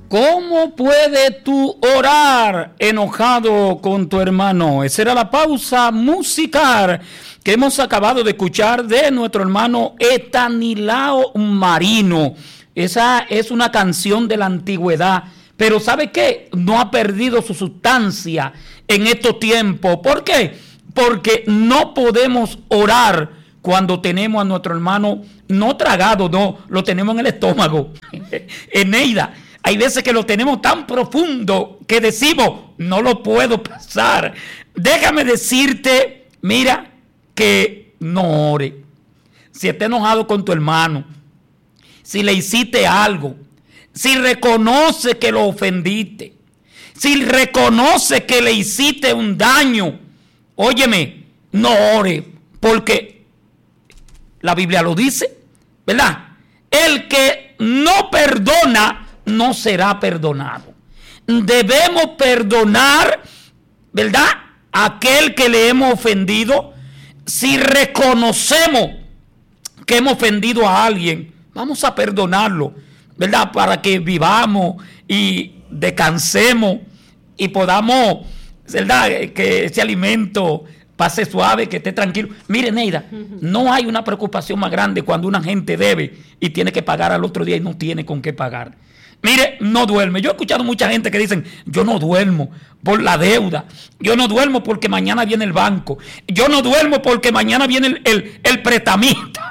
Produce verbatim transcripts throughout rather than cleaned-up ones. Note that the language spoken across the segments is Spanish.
¿Cómo puedes tú orar enojado con tu hermano? Esa era la pausa musical que hemos acabado de escuchar de nuestro hermano Etanilao Marino. Esa es una canción de la antigüedad, pero ¿sabe qué? No ha perdido su sustancia en estos tiempos. ¿Por qué? Porque no podemos orar cuando tenemos a nuestro hermano no tragado, no, lo tenemos en el estómago. Eneida, hay veces que lo tenemos tan profundo que decimos, no lo puedo pasar. Déjame decirte, mira, que no ore. Si estás enojado con tu hermano, si le hiciste algo, si reconoce que lo ofendiste, si reconoce que le hiciste un daño, óyeme, no ore, porque la Biblia lo dice, ¿verdad? El que no perdona no será perdonado. Debemos perdonar, ¿verdad? A aquel que le hemos ofendido. Si reconocemos que hemos ofendido a alguien, vamos a perdonarlo, ¿verdad? Para que vivamos y descansemos y podamos, ¿verdad? Que ese alimento pase suave, que esté tranquilo. Mire, Neida, no hay una preocupación más grande cuando una gente debe y tiene que pagar al otro día y no tiene con qué pagar. Mire, no duerme. Yo he escuchado mucha gente que dicen, yo no duermo por la deuda. Yo no duermo porque mañana viene el banco. Yo no duermo porque mañana viene el, el, el prestamista.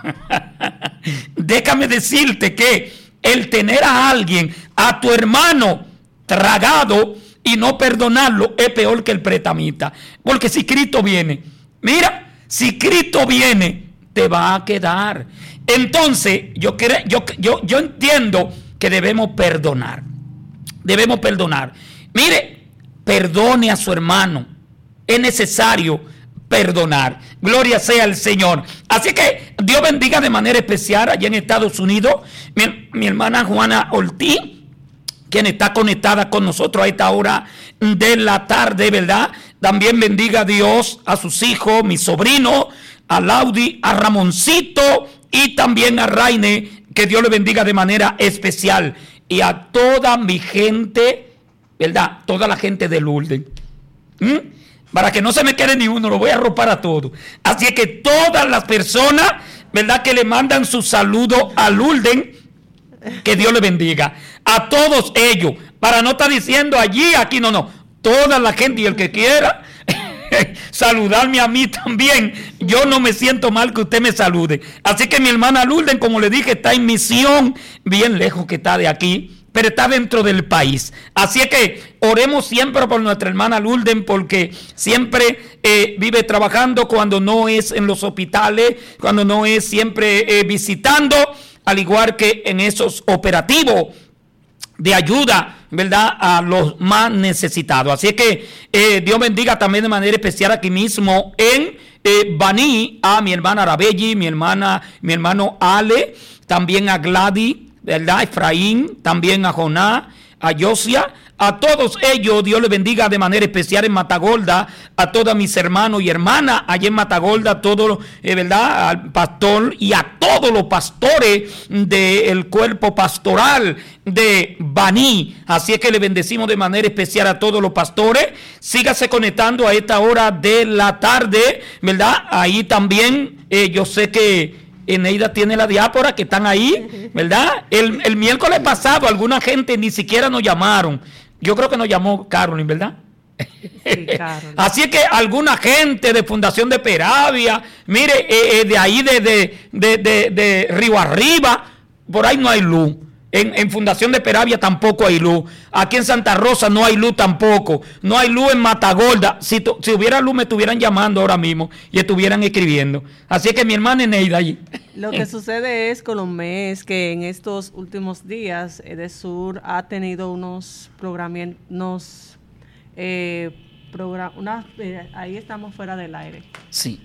Déjame decirte que el tener a alguien, a tu hermano tragado y no perdonarlo es peor que el prestamista. Porque si Cristo viene, mira, si Cristo viene, te va a quedar. Entonces, yo, yo, yo, yo entiendo que debemos perdonar. Debemos perdonar. Mire, perdone a su hermano. Es necesario perdonar. Gloria sea al Señor. Así que Dios bendiga de manera especial allá en Estados Unidos. Mi, mi hermana Juana Ortiz, quien está conectada con nosotros a esta hora de la tarde, ¿verdad? También bendiga a Dios a sus hijos, mi sobrino, a Laudi, a Ramoncito y también a Raine. Que Dios le bendiga de manera especial. Y a toda mi gente, ¿verdad? Toda la gente de Lourdes. ¿Mm? Para que no se me quede ni uno, lo voy a arropar a todos. Así es que todas las personas, ¿verdad? Que le mandan su saludo a Lourdes, que Dios le bendiga. A todos ellos. Para no estar diciendo allí, aquí, no, no. Toda la gente y el que quiera saludarme a mí también. Yo no me siento mal que usted me salude. Así que mi hermana Lourdes, como le dije, está en misión, bien lejos que está de aquí, pero está dentro del país. Así es que oremos siempre por nuestra hermana Lourdes, porque siempre eh, vive trabajando cuando no es en los hospitales, cuando no es siempre eh, visitando, al igual que en esos operativos de ayuda, ¿verdad?, a los más necesitados. Así es que eh, Dios bendiga también de manera especial aquí mismo en eh, Baní a mi hermana Arabelli, mi hermana, mi hermano Ale, también a Gladys, ¿verdad?, Efraín, también a Joná, a Yosia. A todos ellos, Dios les bendiga de manera especial en Matagorda, a todos mis hermanos y hermanas allá en Matagorda, a todos, eh, ¿verdad?, al pastor y a todos los pastores del cuerpo pastoral de Baní. Así es que le bendecimos de manera especial a todos los pastores. Sígase conectando a esta hora de la tarde, ¿verdad? Ahí también, eh, yo sé que Eneida tiene la diáspora que están ahí, ¿verdad? El, el miércoles pasado alguna gente ni siquiera nos llamaron. Yo creo que nos llamó Carolyn, ¿verdad? Sí, Carolyn. Así es que alguna gente de Fundación de Peravia, mire, eh, eh, de ahí de, de, de, de, de Río Arriba, por ahí no hay luz. En, en Fundación de Peravia tampoco hay luz. Aquí en Santa Rosa no hay luz tampoco. No hay luz en Matagorda. Si, tu, si hubiera luz me estuvieran llamando ahora mismo y estuvieran escribiendo. Así que mi hermana Eneida allí. Lo que sucede es, Colomé, es que en estos últimos días Edesur ha tenido unos programientos, eh, program, una, eh, ahí estamos fuera del aire. Sí.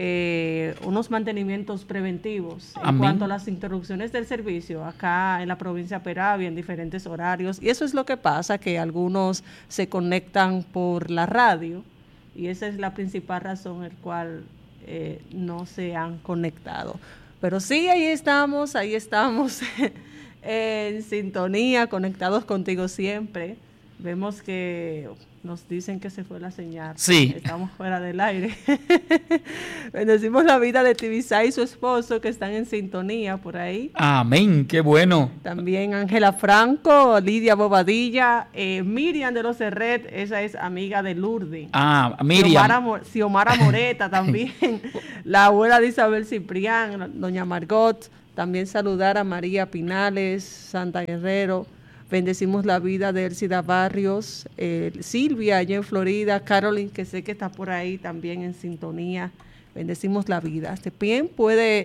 Eh, unos mantenimientos preventivos en Amén. Cuanto a las interrupciones del servicio acá en la provincia de Peravia en diferentes horarios, y eso es lo que pasa, que algunos se conectan por la radio y esa es la principal razón el cual eh, no se han conectado, pero sí, ahí estamos ahí estamos en sintonía, conectados contigo siempre. Vemos que nos dicen que se fue la señal. Sí. Estamos fuera del aire. Bendecimos la vida de Tibisay y su esposo que están en sintonía por ahí. Amén, qué bueno. También Ángela Franco, Lidia Bobadilla, eh, Miriam de los Serret, esa es amiga de Lourdes. Ah, Miriam. Xiomara, Xiomara Moreta también, la abuela de Isabel Ciprián, doña Margot. También saludar a María Pinales, Santa Guerrero. Bendecimos la vida de Elcida Barrios, eh, Silvia allá en Florida, Carolyn, que sé que está por ahí también en sintonía. Bendecimos la vida. También puede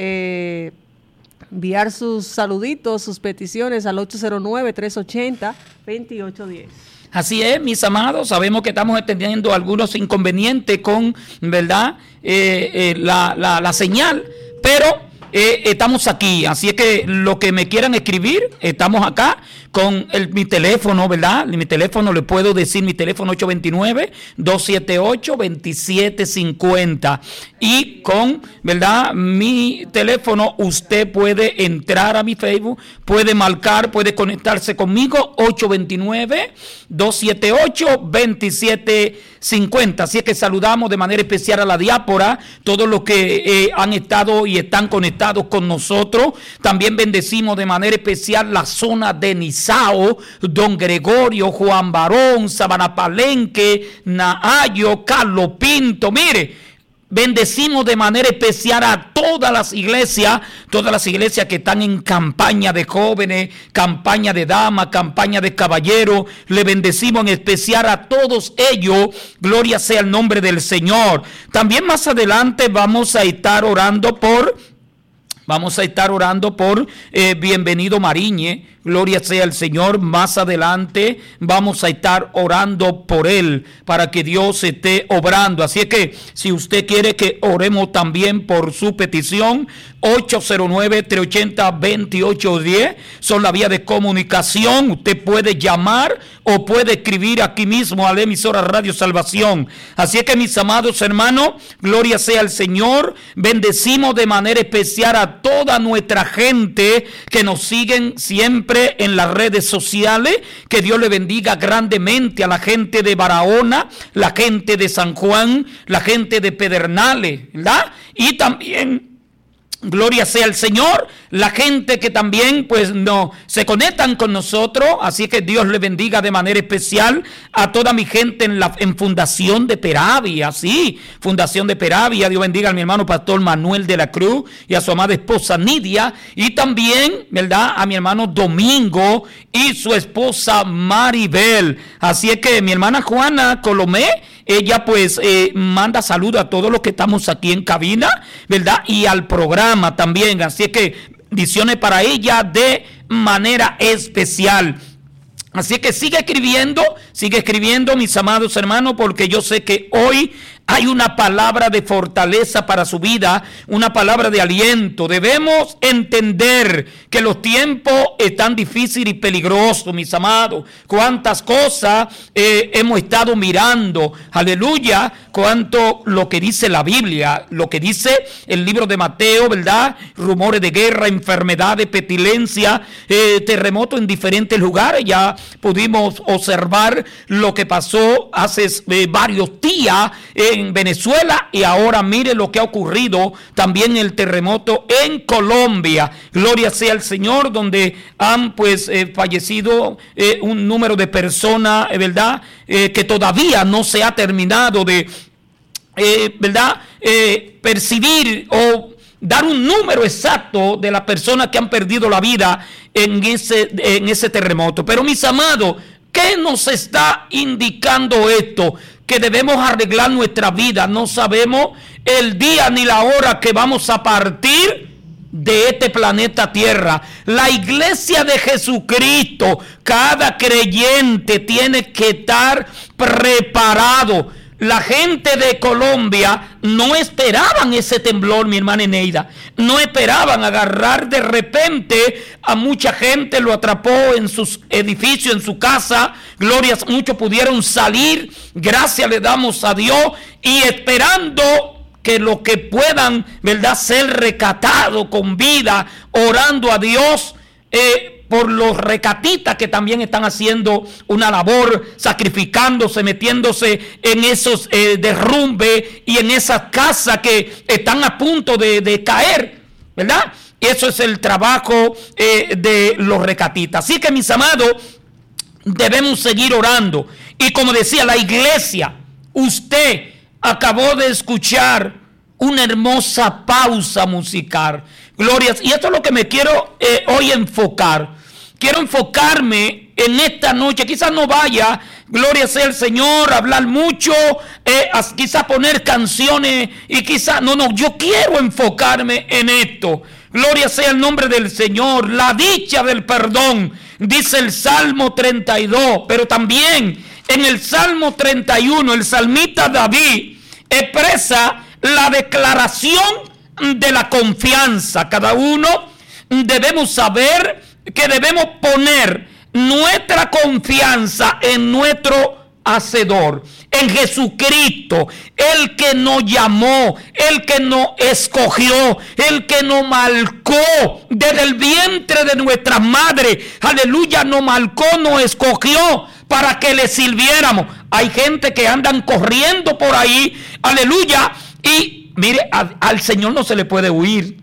eh, enviar sus saluditos, sus peticiones al ocho cero nueve, tres ochenta, veintiocho diez. Así es, mis amados, sabemos que estamos teniendo algunos inconvenientes con, ¿verdad?, eh, eh, la, la, la señal, pero eh, estamos aquí, así es que lo que me quieran escribir, estamos acá con el, mi teléfono, ¿verdad? Mi teléfono, le puedo decir mi teléfono ocho dos nueve, dos siete ocho, dos siete cinco cero y con, ¿verdad?, mi teléfono usted puede entrar a mi Facebook, puede marcar, puede conectarse conmigo, ocho dos nueve, dos siete ocho, dos siete cinco cero. Así es que saludamos de manera especial a la diáspora, todos los que eh, han estado y están conectados con nosotros. También bendecimos de manera especial la zona de Nizao, Don Gregorio, Juan Barón, Sabana Palenque, Nahayo, Carlos Pinto. Mire, bendecimos de manera especial a todas las iglesias, todas las iglesias que están en campaña de jóvenes, campaña de damas, campaña de caballeros. Le bendecimos en especial a todos ellos. Gloria sea el nombre del Señor. También más adelante vamos a estar orando por... Vamos a estar orando por eh, Bienvenido Mariñe, gloria sea el Señor. Más adelante vamos a estar orando por él para que Dios esté obrando. Así es que si usted quiere que oremos también por su petición, ocho cero nueve, tres ochenta, veintiocho diez son la vía de comunicación. Usted puede llamar o puede escribir aquí mismo a la emisora Radio Salvación. Así es que, mis amados hermanos, gloria sea el Señor. Bendecimos de manera especial a toda nuestra gente que nos siguen siempre en las redes sociales. Que Dios le bendiga grandemente a la gente de Barahona, la gente de San Juan, la gente de Pedernales, ¿verdad? Y también, gloria sea el Señor, la gente que también pues no se conectan con nosotros. Así que Dios le bendiga de manera especial a toda mi gente en la en Fundación de Peravia, sí, Fundación de Peravia. Dios bendiga a mi hermano pastor Manuel de la Cruz y a su amada esposa Nidia, y también, ¿verdad?, a mi hermano Domingo y su esposa Maribel. Así es que mi hermana Juana Colomé, ella pues eh, manda saludos a todos los que estamos aquí en cabina, ¿verdad?, y al programa también. Así es que bendiciones para ella de manera especial. Así es que sigue escribiendo, sigue escribiendo, mis amados hermanos, porque yo sé que hoy hay una palabra de fortaleza para su vida, una palabra de aliento. Debemos entender que los tiempos están difíciles y peligrosos, mis amados. Cuántas cosas eh, hemos estado mirando, aleluya, cuánto lo que dice la Biblia, lo que dice el libro de Mateo, ¿verdad? Rumores de guerra, enfermedades, pestilencia, eh, terremotos en diferentes lugares. Ya pudimos observar lo que pasó hace eh, varios días en Venezuela, y ahora mire lo que ha ocurrido también el terremoto en Colombia. Gloria sea el Señor, donde han pues eh, fallecido eh, un número de personas, eh, ¿verdad? Eh, que todavía no se ha terminado de, eh, ¿verdad? Eh, percibir o dar un número exacto de las personas que han perdido la vida en ese, en ese terremoto. Pero, mis amados, ¿qué nos está indicando esto? Que debemos arreglar nuestra vida. No sabemos el día ni la hora que vamos a partir de este planeta Tierra. La iglesia de Jesucristo, cada creyente tiene que estar preparado. La gente de Colombia no esperaban ese temblor, mi hermana Eneida. No esperaban agarrar de repente a mucha gente, lo atrapó en sus edificios, en su casa. Glorias, muchos pudieron salir. Gracias le damos a Dios, y esperando que los que puedan, ¿verdad?, ser recatados con vida, orando a Dios. eh, por los recatitas que también están haciendo una labor, sacrificándose, metiéndose en esos eh, derrumbes y en esas casas que están a punto de, de caer, ¿verdad? Eso es el trabajo eh, de los recatitas. Así que, mis amados, debemos seguir orando. Y como decía la iglesia, usted acabó de escuchar una hermosa pausa musical. Glorias. Y esto es lo que me quiero eh, hoy enfocar. Quiero enfocarme en esta noche. Quizás no vaya, gloria sea el Señor, a hablar mucho, eh, a, quizás poner canciones y quizás, no, no, yo quiero enfocarme en esto. Gloria sea el nombre del Señor, la dicha del perdón, dice el Salmo treinta y dos, pero también en el Salmo treinta y uno, el salmista David expresa la declaración de la confianza. Cada uno debemos saber que debemos poner nuestra confianza en nuestro Hacedor, en Jesucristo, el que nos llamó, el que nos escogió, el que nos marcó desde el vientre de nuestra madre. Aleluya, nos marcó, nos escogió para que le sirviéramos. Hay gente que andan corriendo por ahí, aleluya, y mire, a, al Señor no se le puede huir.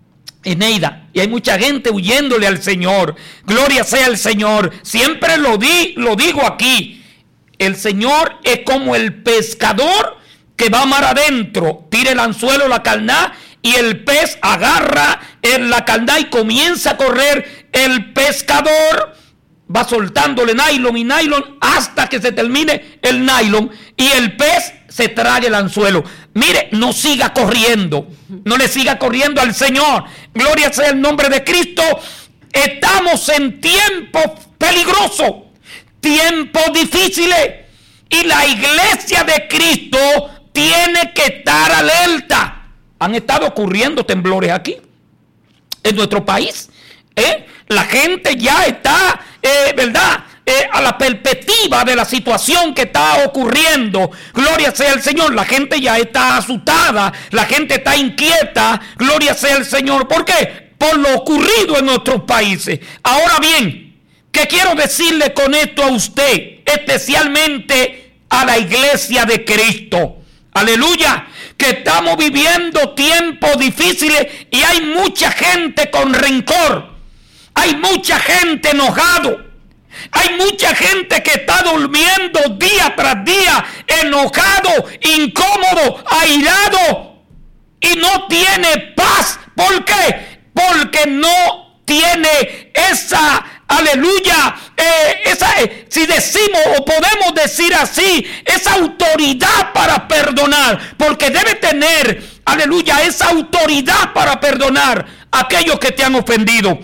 Eneida, y hay mucha gente huyéndole al Señor. Gloria sea al Señor. Siempre lo di, lo digo aquí. El Señor es como el pescador que va mar adentro, tira el anzuelo, la carná, y el pez agarra en la carná y comienza a correr. El pescador va soltándole nylon y nylon hasta que se termine el nylon y el pez se trague el anzuelo. Mire, no siga corriendo, no le siga corriendo al Señor. Gloria sea el nombre de Cristo. Estamos en tiempos peligrosos, tiempos difíciles, y la iglesia de Cristo tiene que estar alerta. Han estado ocurriendo temblores aquí en nuestro país. ¿eh? La gente ya está, eh, ¿verdad? Eh, a la perspectiva de la situación que está ocurriendo. Gloria sea el Señor. La gente ya está asustada, la gente está inquieta. Gloria sea el Señor. ¿Por qué? Por lo ocurrido en nuestros países. Ahora bien, ¿qué quiero decirle con esto a usted? Especialmente a la iglesia de Cristo. Aleluya. Que estamos viviendo tiempos difíciles y hay mucha gente con rencor. Hay mucha gente enojado. Hay mucha gente que está durmiendo día tras día, enojado, incómodo, airado, y no tiene paz. ¿Por qué? Porque no tiene esa, aleluya, eh, esa, eh, si decimos o podemos decir así, esa autoridad para perdonar. Porque debe tener, aleluya, esa autoridad para perdonar a aquellos que te han ofendido.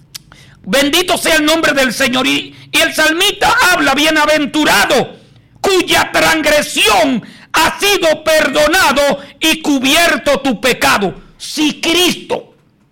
Bendito sea el nombre del Señor. Y, y el salmista habla, bienaventurado, cuya transgresión ha sido perdonado y cubierto tu pecado. Si Cristo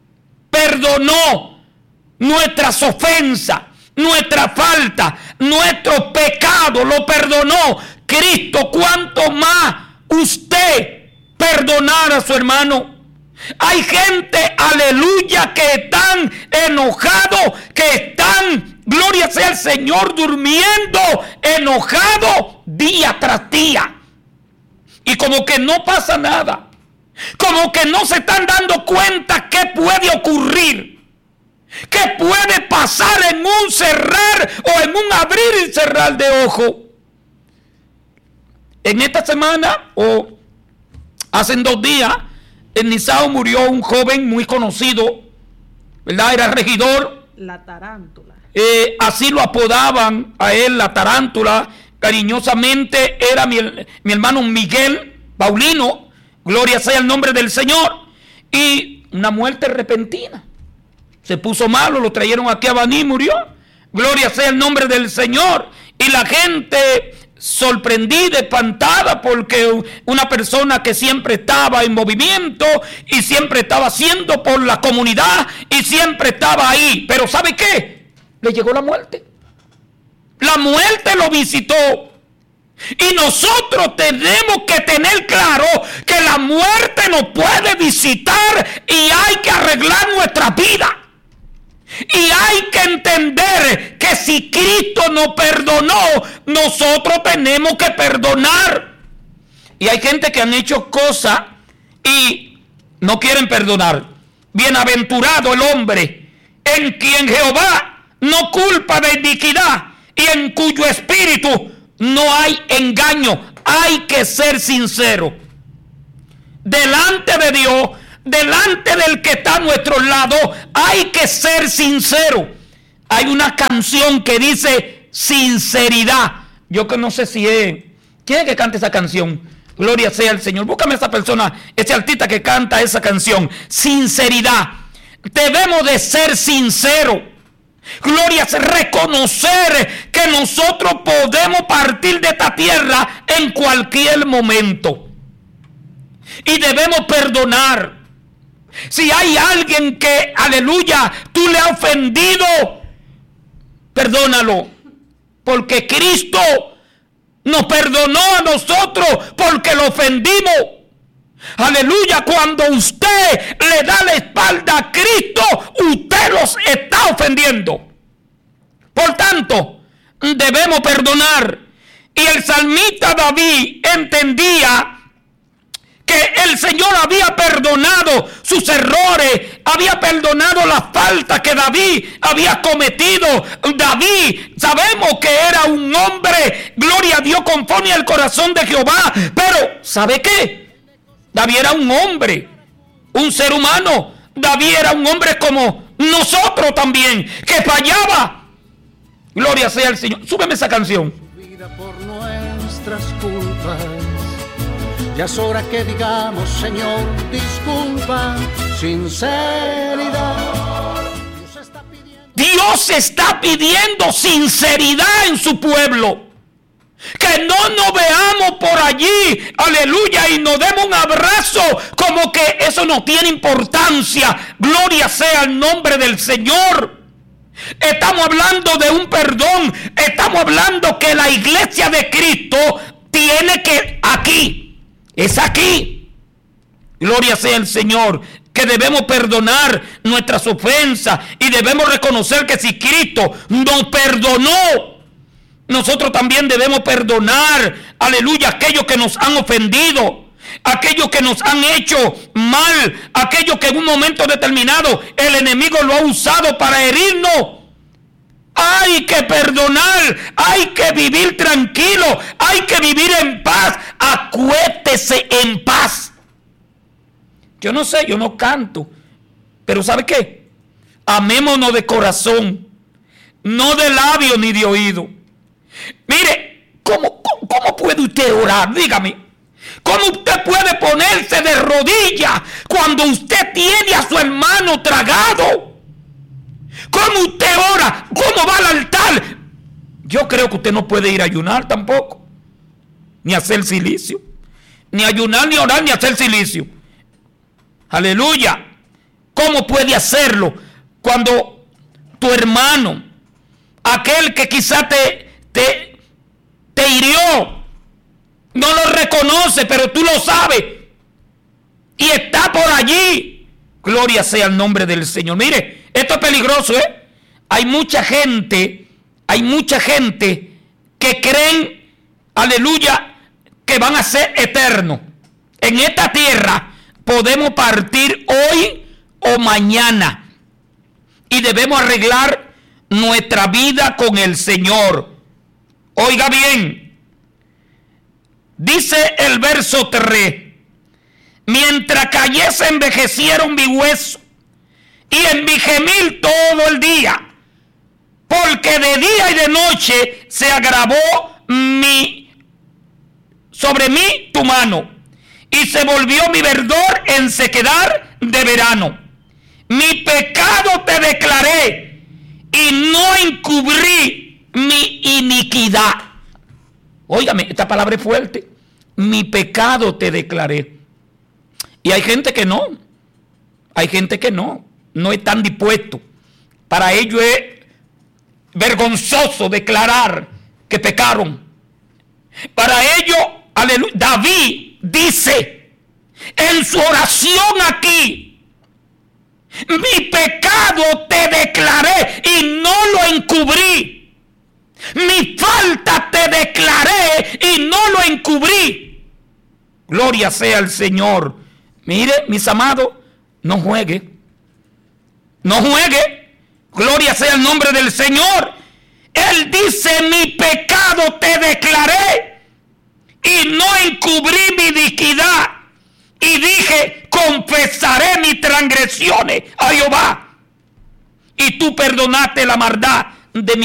perdonó nuestras ofensas, nuestra falta, nuestro pecado, lo perdonó Cristo, ¿cuánto más usted perdonar a su hermano? Hay gente, aleluya, que están enojados, que están, gloria sea el Señor, durmiendo enojados día tras día. Y como que no pasa nada. Como que no se están dando cuenta qué puede ocurrir. Qué puede pasar en un cerrar o en un abrir y cerrar de ojo. En esta semana o hace dos días, en Nizao murió un joven muy conocido, ¿verdad? Era regidor. La tarántula. Eh, así lo apodaban a él, la tarántula. Cariñosamente era mi, mi hermano Miguel Paulino. Gloria sea el nombre del Señor. Y una muerte repentina. Se puso malo, lo trajeron aquí a Baní y murió. Gloria sea el nombre del Señor. Y la gente sorprendida, espantada, porque una persona que siempre estaba en movimiento y siempre estaba haciendo por la comunidad y siempre estaba ahí. Pero ¿sabe qué? Le llegó la muerte. La muerte lo visitó. Y nosotros tenemos que tener claro que la muerte nos puede visitar y hay que arreglar nuestra vida. Y hay que entender que si Cristo nos perdonó, nosotros tenemos que perdonar. Y hay gente que han hecho cosas y no quieren perdonar. Bienaventurado el hombre en quien Jehová no culpa de iniquidad y en cuyo espíritu no hay engaño. Hay que ser sincero. Delante de Dios, delante del que está a nuestro lado, hay que ser sincero. Hay una canción que dice sinceridad. Yo que no sé si es... ¿Quién es que canta esa canción? Gloria sea al Señor. Búscame a esa persona, ese artista que canta esa canción. Sinceridad. Debemos de ser sinceros. Gloria es reconocer que nosotros podemos partir de esta tierra en cualquier momento. Y debemos perdonar. Si hay alguien que, aleluya, tú le has ofendido, perdónalo. Porque Cristo nos perdonó a nosotros porque lo ofendimos. Aleluya, cuando usted le da la espalda a Cristo, usted los está ofendiendo. Por tanto, debemos perdonar. Y el salmista David entendía que el Señor había perdonado sus errores, había perdonado las faltas que David había cometido. David, sabemos que era un hombre, gloria a Dios, conforme al corazón de Jehová. Pero, ¿sabe qué? David era un hombre, un ser humano. David era un hombre como nosotros también, que fallaba. Gloria sea al Señor. Súbeme esa canción. Vida por nuestras culpas. Ya es hora que digamos, Señor, disculpa, sinceridad. Dios está pidiendo, Dios está pidiendo sinceridad en su pueblo. Que no nos veamos por allí, aleluya, y nos demos un abrazo como que eso no tiene importancia. Gloria sea el nombre del Señor. Estamos hablando de un perdón. Estamos hablando que la iglesia de Cristo tiene que aquí, es aquí. Gloria sea el Señor. Que debemos perdonar nuestras ofensas y debemos reconocer que si Cristo nos perdonó, nosotros también debemos perdonar, aleluya, aquellos que nos han ofendido, aquellos que nos han hecho mal, aquellos que en un momento determinado el enemigo lo ha usado para herirnos. Hay que perdonar, hay que vivir tranquilo, hay que vivir en paz. Acuéstese en paz. Yo no sé, yo no canto, pero ¿sabe qué? Amémonos de corazón, no de labio ni de oído. Mire, ¿cómo, cómo, cómo puede usted orar? Dígame. ¿Cómo usted puede ponerse de rodillas cuando usted tiene a su hermano tragado? ¿Cómo usted ora? ¿Cómo va al altar? Yo creo que usted no puede ir a ayunar tampoco, ni hacer silicio. Ni ayunar, ni orar, ni hacer silicio. Aleluya. ¿Cómo puede hacerlo cuando tu hermano, aquel que quizá te, te, te hirió, no lo reconoce, pero tú lo sabes y está por allí? Gloria sea el nombre del Señor. Mire, esto es peligroso, ¿eh? Hay mucha gente, hay mucha gente que creen, aleluya, que van a ser eternos. En esta tierra podemos partir hoy o mañana y debemos arreglar nuestra vida con el Señor. Oiga bien, dice el verso tres: mientras cayese envejecieron mi hueso y en mi gemir todo el día, porque de día y de noche se agravó mi, sobre mí tu mano, y se volvió mi verdor en sequedad de verano. Mi pecado te declaré y no encubrí mi iniquidad. Óigame, esta palabra es fuerte. Mi pecado te declaré. Y hay gente que no. Hay gente que no. No están dispuestos. Para ellos es vergonzoso declarar que pecaron. Para ellos, aleluya, David dice en su oración aquí Mi pecado te declaré y no lo encubrí. Mi falta te declaré y no lo encubrí. Gloria sea al Señor. Mire, mis amados, no juegue. No juegue. Gloria sea el nombre del Señor. Él dice, mi pecado te declaré y no encubrí mi iniquidad. Y dije, confesaré mis transgresiones a Jehová. Y tú perdonaste la maldad de mi